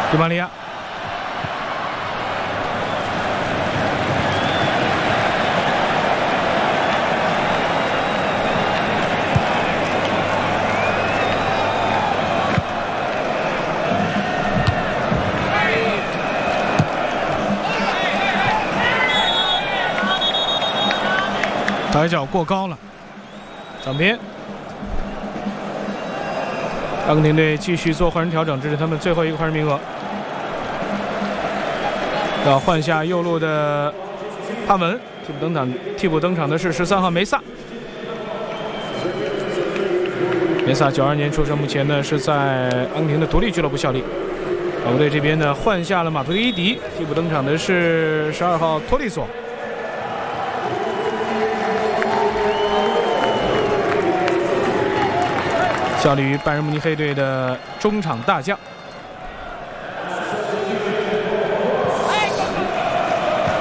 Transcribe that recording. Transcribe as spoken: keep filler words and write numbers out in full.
迪玛利亚。 抬脚过高了，场边。阿根廷队继续做换人调整，这是他们最后一个换人名额。要换下右路的帕文，替补登场，替补登场的是十三号梅萨。梅萨九二年出生，目前呢是在阿根廷的独立俱乐部效力。法国队这边呢换下了马图伊迪，替补登场的是十二号托利索。 效力于拜仁慕尼黑队的中场大将